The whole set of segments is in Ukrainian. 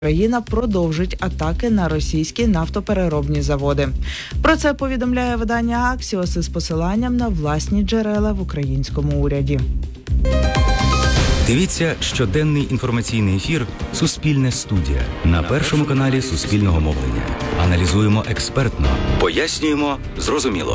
Україна продовжить атаки на російські нафтопереробні заводи. Про це повідомляє видання Axios із посиланням на власні джерела в українському уряді. Дивіться щоденний інформаційний ефір «Суспільне студія» на Першому каналі Суспільного мовлення. Аналізуємо експертно, пояснюємо зрозуміло.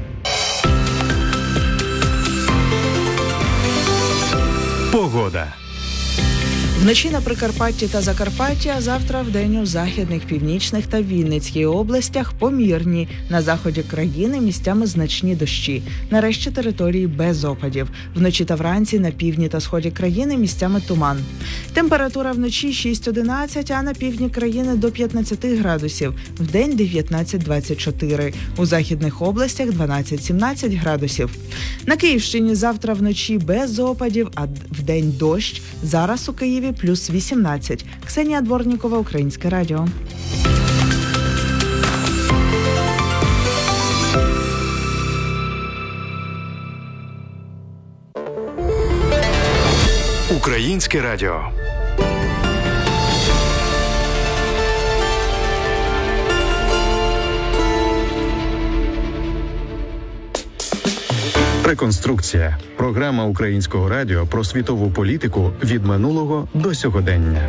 Погода. Вночі на Прикарпатті та Закарпатті, а завтра вдень у західних, північних та Вінницькій областях помірні. На заході країни місцями значні дощі. На решті території без опадів. Вночі та вранці на півдні та сході країни місцями туман. Температура вночі 6-11, а на півдні країни до 15 градусів. Вдень 19-24. У західних областях 12-17 градусів. На Київщині завтра вночі без опадів, а вдень дощ. Зараз у Києві плюс 18. Ксенія Дворнікова, Українське радіо. Українське радіо. Реконструкція. Програма Українського радіо про світову політику від минулого до сьогодення.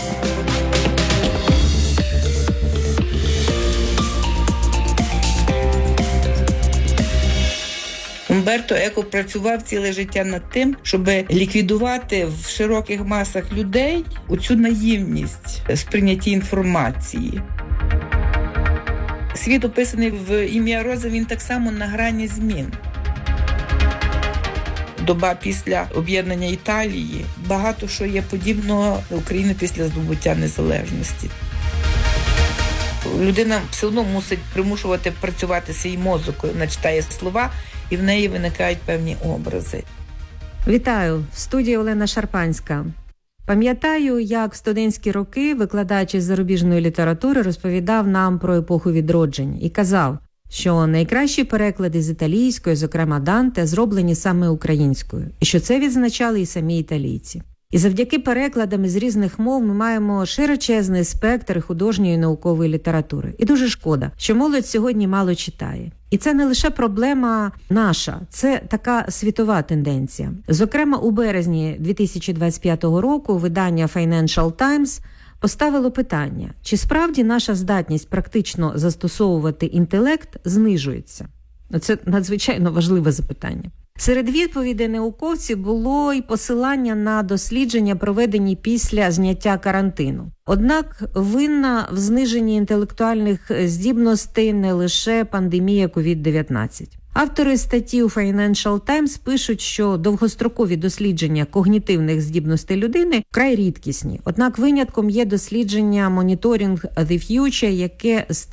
Умберто Еко працював ціле життя над тим, щоб ліквідувати в широких масах людей оцю наївність сприйняття інформації. Світ, описаний в «Ім'я Рози», він так само на грані змін. Доба після об'єднання Італії, багато що є подібного України після здобуття незалежності. Людина все одно мусить примушувати працювати свій мозок, вона читає слова, і в неї виникають певні образи. Вітаю! В студії Олена Шарпанська. Пам'ятаю, як в студентські роки викладач із зарубіжної літератури розповідав нам про епоху відродження і казав, що найкращі переклади з італійської, зокрема Данте, зроблені саме українською, і що це відзначали і самі італійці. І завдяки перекладам із різних мов ми маємо широчезний спектр художньої і наукової літератури. І дуже шкода, що молодь сьогодні мало читає. І це не лише проблема наша, це така світова тенденція. Зокрема, у березні 2025 року видання Financial Times поставило питання, чи справді наша здатність практично застосовувати інтелект знижується? Це надзвичайно важливе запитання. Серед відповідей науковців було й посилання на дослідження, проведені після зняття карантину. Однак винна в зниженні інтелектуальних здібностей не лише пандемія COVID-19. Автори статті у Financial Times пишуть, що довгострокові дослідження когнітивних здібностей людини вкрай рідкісні. Однак винятком є дослідження Monitoring the Future, яке з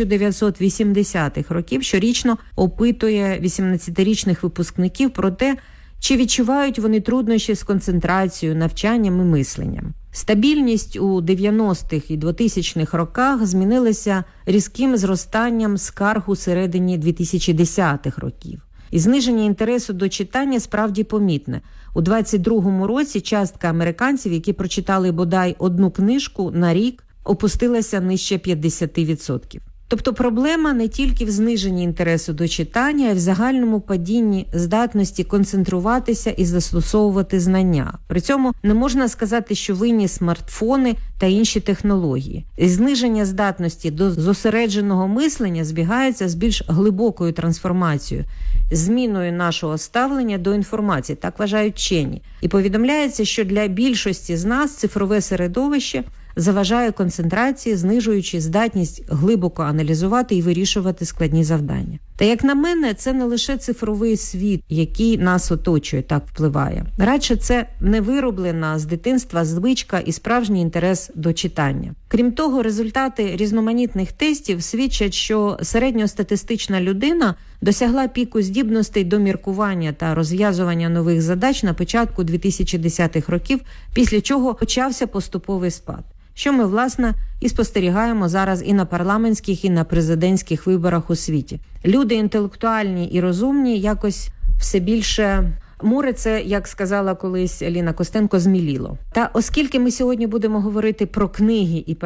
1980-х років щорічно опитує 18-річних випускників про те, чи відчувають вони труднощі з концентрацією, навчанням і мисленням. Стабільність у 90-х і 2000-х роках змінилася різким зростанням скарг у середині 2010-х років. І зниження інтересу до читання справді помітне. У 2022 році частка американців, які прочитали бодай одну книжку на рік, опустилася нижче 50%. Тобто проблема не тільки в зниженні інтересу до читання, а й в загальному падінні здатності концентруватися і застосовувати знання. При цьому не можна сказати, що винні смартфони та інші технології. І зниження здатності до зосередженого мислення збігається з більш глибокою трансформацією, зміною нашого ставлення до інформації, так вважають вчені. І повідомляється, що для більшості з нас цифрове середовище заважає концентрації, знижуючи здатність глибоко аналізувати і вирішувати складні завдання. Та, як на мене, це не лише цифровий світ, який нас оточує, так впливає. Радше це невироблена з дитинства звичка і справжній інтерес до читання. Крім того, результати різноманітних тестів свідчать, що середньостатистична людина досягла піку здібностей до міркування та розв'язування нових задач на початку 2010-х років, після чого почався поступовий спад. Що ми, власне, і спостерігаємо зараз і на парламентських, і на президентських виборах у світі. Люди інтелектуальні і розумні якось все більше Море – це, як сказала колись Ліна Костенко, зміліло. Та оскільки ми сьогодні будемо говорити про книги і